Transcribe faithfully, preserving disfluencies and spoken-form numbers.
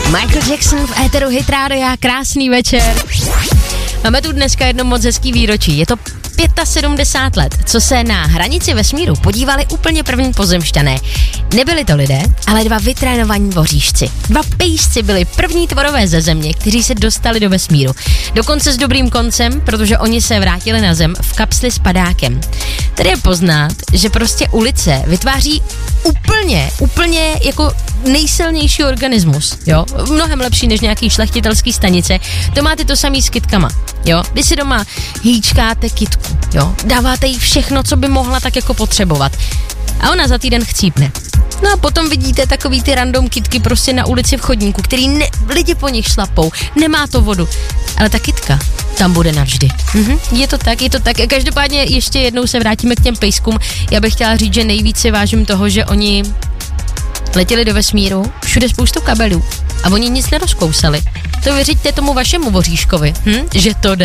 Michael Jackson v éteru Hit Rádia, krásný večer. Máme tu dneska jedno moc hezký výročí, je to sedmdesát pět let, co se na hranici vesmíru podívali úplně první pozemšťané. Nebyli to lidé, ale dva vytrénovaní voříšci. Dva pejsci byli první tvorové ze země, kteří se dostali do vesmíru. Dokonce s dobrým koncem, protože oni se vrátili na zem v kapsli s padákem. Tady je poznat, že prostě ulice vytváří úplně, úplně jako nejsilnější organismus, jo? Mnohem lepší než nějaký šlechtitelský stanice. To máte to samý s kytkama, jo? Vy si doma hýčkáte kytku, jo? Dáváte jí všechno, co by mohla tak jako potřebovat. A ona za týden chcípne. No a potom vidíte takový ty random kytky prostě na ulici v chodníku, který ne, lidi po nich šlapou, nemá to vodu. Ale ta kytka tam bude navždy. Mhm, je to tak, je to tak. Každopádně ještě jednou se vrátíme k těm pejskům. Já bych chtěla říct, že nejvíc si vážím toho, že oni letěli do vesmíru, všude spoustu kabelů a oni nic nerozkousali. To věříte tomu vašemu voříškovi, hm? Že to jde?